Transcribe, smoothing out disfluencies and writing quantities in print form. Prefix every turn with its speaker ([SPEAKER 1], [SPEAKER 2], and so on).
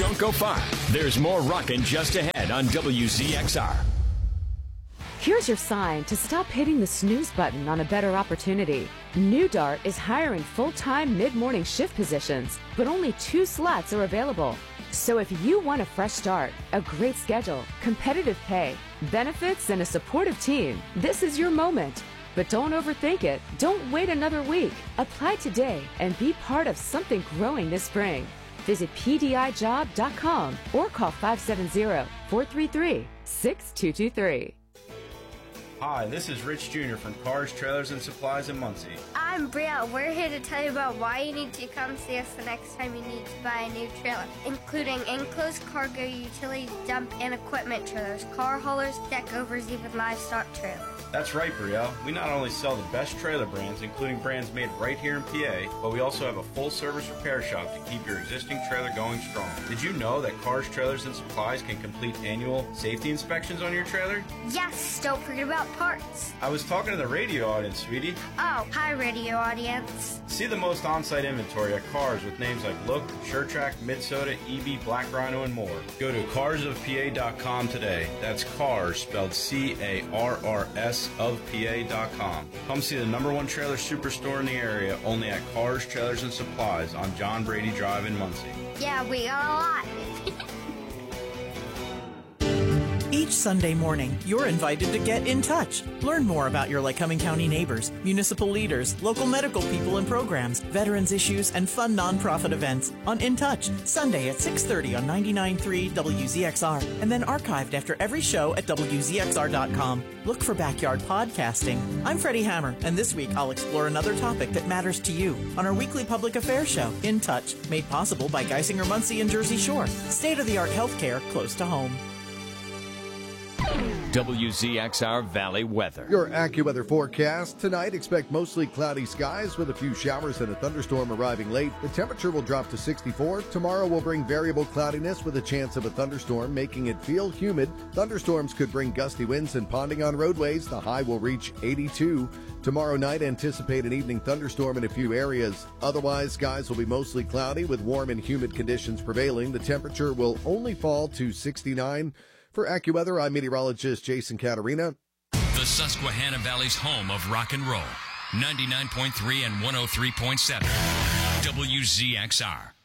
[SPEAKER 1] Don't go far. There's more rockin' just ahead on WZXR.
[SPEAKER 2] Here's your sign to stop hitting the snooze button on a better opportunity. New Dart is hiring full-time mid-morning shift positions, but only 2 slots are available. So if you want a fresh start, a great schedule, competitive pay, benefits, and a supportive team, this is your moment. But don't overthink it. Don't wait another week. Apply today and be part of something growing this spring. Visit PDIjob.com or call 570-433-6223.
[SPEAKER 3] Hi, this is Rich Jr. from Cars, Trailers, and Supplies in Muncie.
[SPEAKER 4] I'm Brielle. We're here to tell you about why you need to come see us the next time you need to buy a new trailer, including enclosed cargo, utility dump, and equipment trailers, car haulers, deck overs, even livestock trailers.
[SPEAKER 3] That's right, Brielle. We not only sell the best trailer brands, including brands made right here in PA, but we also have a full-service repair shop to keep your existing trailer going strong. Did you know that Cars, Trailers, and Supplies can complete annual safety inspections on your trailer?
[SPEAKER 4] Yes, don't forget about parts.
[SPEAKER 3] I was talking to the radio audience, sweetie.
[SPEAKER 4] Oh, hi, radio audience.
[SPEAKER 3] See the most on-site inventory at Cars with names like Look, SureTrack, Midsoda, EB, Black Rhino, and more. Go to carsofpa.com today. That's Cars, spelled C-A-R-R-S of PA.com. Come see the #1 trailer superstore in the area, only at Cars, Trailers, and Supplies on John Brady Drive in Muncie.
[SPEAKER 4] Yeah, we got a lot.
[SPEAKER 5] Each Sunday morning, you're invited to get in touch. Learn more about your Lycoming County neighbors, municipal leaders, local medical people and programs, veterans issues, and fun nonprofit events on In Touch, Sunday at 6:30 on 99.3 WZXR, and then archived after every show at WZXR.com. Look for Backyard Podcasting. I'm Freddie Hammer, and this week I'll explore another topic that matters to you on our weekly public affairs show, In Touch, made possible by Geisinger Muncie and Jersey Shore. State-of-the-art healthcare close to home.
[SPEAKER 1] WZXR Valley weather.
[SPEAKER 6] Your AccuWeather forecast. Tonight, expect mostly cloudy skies with a few showers and a thunderstorm arriving late. The temperature will drop to 64. Tomorrow will bring variable cloudiness with a chance of a thunderstorm, making it feel humid. Thunderstorms could bring gusty winds and ponding on roadways. The high will reach 82. Tomorrow night, anticipate an evening thunderstorm in a few areas. Otherwise, skies will be mostly cloudy with warm and humid conditions prevailing. The temperature will only fall to 69. For AccuWeather, I'm meteorologist Jason Caterina.
[SPEAKER 7] The Susquehanna Valley's home of rock and roll. 99.3 and 103.7. WZXR.